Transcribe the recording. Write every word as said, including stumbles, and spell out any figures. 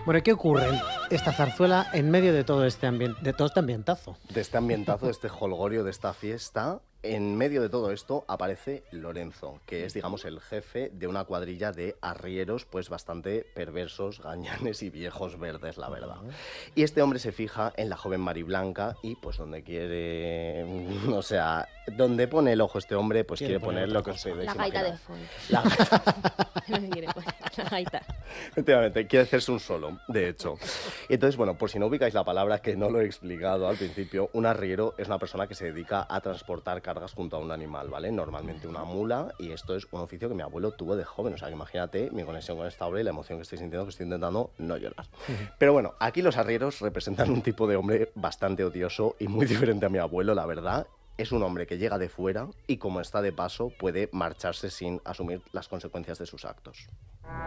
Bueno, ¿y qué ocurre en esta zarzuela en medio de todo este ambiente, de todo este ambientazo? De este ambientazo, de este jolgorio, de esta fiesta, en medio de todo esto aparece Lorenzo, que es, digamos, el jefe de una cuadrilla de arrieros, pues bastante perversos, gañanes y viejos verdes, la verdad. Y este hombre se fija en la joven Mariblanca y, pues, donde quiere, o sea, donde pone el ojo este hombre, pues quiere, Quiere poner poner otra lo que os cosa. podéis La gaita de imaginar. fondo. La gaita. Me quiere poner la gaita. Efectivamente, quiere hacerse un solo, de hecho. Y entonces, bueno, por si no ubicáis la palabra, que no lo he explicado al principio, un arriero es una persona que se dedica a transportar cargas junto a un animal, ¿vale? Normalmente una mula, y esto es un oficio que mi abuelo tuvo de joven, o sea, que imagínate mi conexión con esta obra y la emoción que estoy sintiendo, que estoy intentando no llorar. Pero bueno, aquí los arrieros representan un tipo de hombre bastante odioso y muy diferente a mi abuelo, la verdad. Es un hombre que llega de fuera y, como está de paso, puede marcharse sin asumir las consecuencias de sus actos.